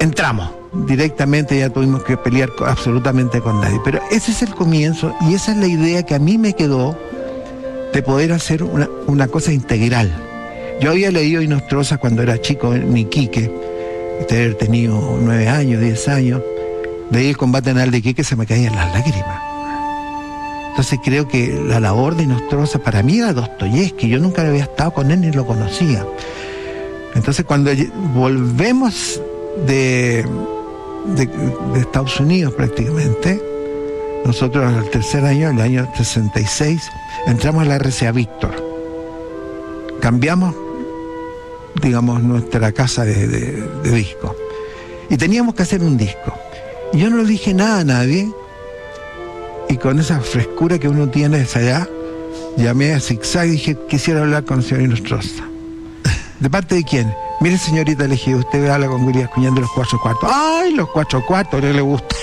entramos directamente, ya tuvimos que pelear absolutamente con nadie. Pero ese es el comienzo y esa es la idea que a mí me quedó de poder hacer una cosa integral. Yo había leído Inostroza cuando era chico en Iquique, de haber tenido 9 años, 10 años. Leí El combate naval de Iquique, se me caían las lágrimas. Entonces creo que la labor de Inostroza para mí era Dostoyevski. Yo nunca había estado con él ni lo conocía. Entonces cuando volvemos de Estados Unidos prácticamente, nosotros al tercer año, el año 66, entramos a la RCA Víctor. Cambiamos, digamos, nuestra casa de disco. Y teníamos que hacer un disco. Y yo no le dije nada a nadie. Y con esa frescura que uno tiene a esa edad, llamé a Zigzag y dije, quisiera hablar con el señor Inostroza. ¿De parte de quién? Mire, señorita, le dije, usted habla con Willy Bascuñán de los 4 cuartos. ¡Ay, los 4 cuartos! No le gusta.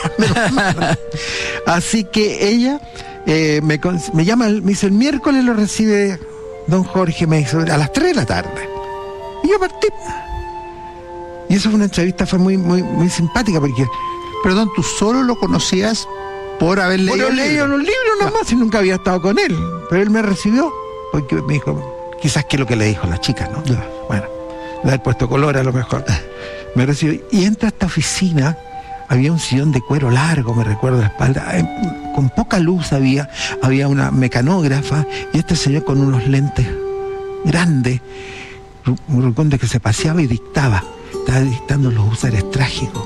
Así que ella me llama, me dice, el miércoles lo recibe don Jorge, me dice, a las 3 de la tarde. Y yo partí. Y eso fue una entrevista, fue muy simpática, porque... Perdón, ¿tú solo lo conocías por haber leído los libros nomás, y nunca había estado con él? Pero él me recibió, porque me dijo, quizás que es lo que le dijo la chica, ¿no? Bueno, le haber puesto color a lo mejor. Me recibió, y entra a esta oficina, había un sillón de cuero largo, me recuerdo la espalda, con poca luz había una mecanógrafa, y este señor con unos lentes grandes, un ruconde que se paseaba y dictaba, estaba dictando los usares trágicos.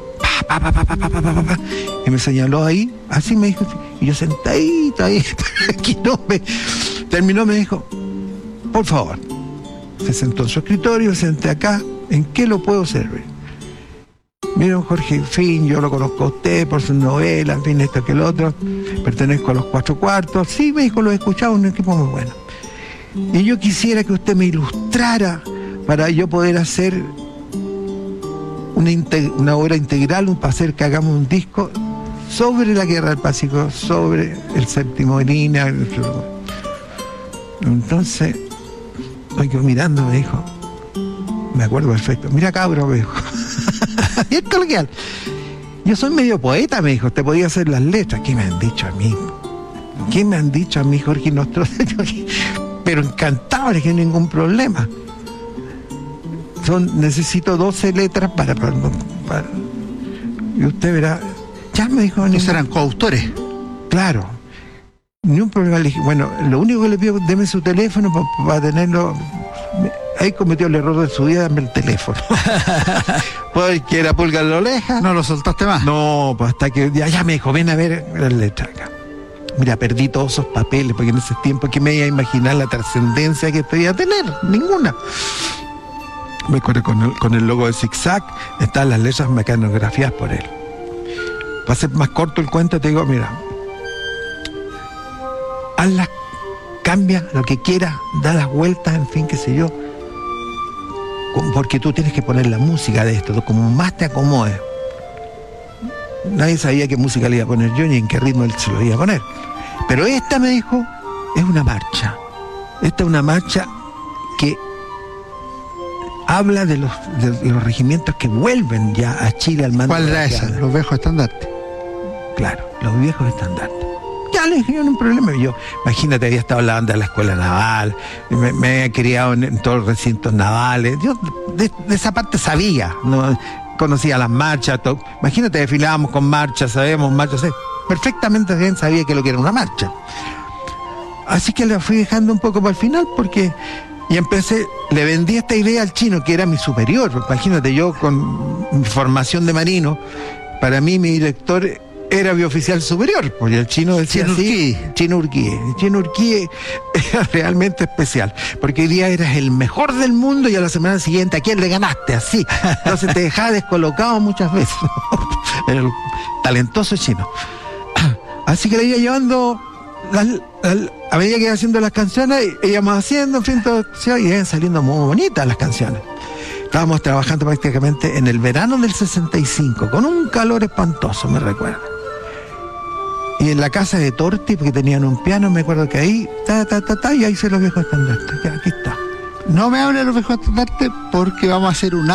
Y me señaló ahí, así me dijo, y yo sentadito ahí, aquí no me terminó, me dijo, por favor. Se sentó en su escritorio, senté acá, ¿en qué lo puedo servir? Mira, Jorge, en fin, yo lo conozco a usted por sus novelas, en fin, esto que el otro, pertenezco a los 4 cuartos, sí, me dijo, lo he escuchado, un equipo muy bueno. Y yo quisiera que usted me ilustrara para yo poder hacer una obra integral, para hacer que hagamos un disco sobre la guerra del Pacífico, sobre el séptimo de línea. Entonces, me quedo mirando, me dijo, me acuerdo perfecto, mira cabro, me dijo, y es coloquial, yo soy medio poeta, me dijo, te podía hacer las letras. ¿Qué me han dicho a mí? ¿Qué me han dicho a mí, Jorge Inostroza? Pero encantado, no hay ningún problema. Necesito 12 letras para y usted verá. Ya me dijo. ¿Esos eran coautores? Claro. Ni un problema. Le dije, bueno, lo único que le pido, deme su teléfono para tenerlo. Ahí cometió el error de su vida, dame el teléfono. Porque era pulga en la oreja. ¿No lo soltaste más? No, pues hasta que ya me dijo, ven a ver las letras acá. Mira, perdí todos esos papeles, porque en ese tiempo que me iba a imaginar la trascendencia que podía tener. Ninguna. Me acuerdo con el logo de Zigzag, están las letras mecanografiadas por él. Para hacer más corto el cuento, te digo, mira, hazlas, cambia lo que quieras, da las vueltas, en fin, qué sé yo, porque tú tienes que poner la música de esto, como más te acomode. Nadie sabía qué música le iba a poner yo, ni en qué ritmo él se lo iba a poner. Pero esta, me dijo, es una marcha. Esta es una marcha que habla de los regimientos que vuelven ya a Chile al mando. ¿Cuál era esa? Los viejos estandartes. Claro, los viejos estandartes. Ya le dije, no hay un problema. Yo, imagínate, había estado en la banda de la escuela naval, me he criado en todos los recintos navales. Yo de esa parte sabía, ¿no? Conocía las marchas, todo. Imagínate, desfilábamos con marchas, sabíamos marchas, perfectamente bien sabía que lo que era una marcha. Así que la fui dejando un poco para el final, porque... Y empecé, le vendí esta idea al chino, que era mi superior. Imagínate, yo con mi formación de marino, para mí mi director era bioficial superior, porque el chino decía Chino Urquíe. El Chino Urquíe era realmente especial, porque hoy día eras el mejor del mundo y a la semana siguiente, ¿a quién le ganaste? Así. Entonces te dejaba descolocado muchas veces. El talentoso chino. Así que le iba llevando... a medida que iba haciendo las canciones, íbamos haciendo, en fin, todo, y iban saliendo muy bonitas las canciones. Estábamos trabajando prácticamente en el verano del 65, con un calor espantoso, me recuerdo. Y en la casa de Torti, porque tenían un piano, me acuerdo que ahí, y ahí se los viejos estandartes. Aquí está. No me hable de los viejos estandartes, porque vamos a hacer un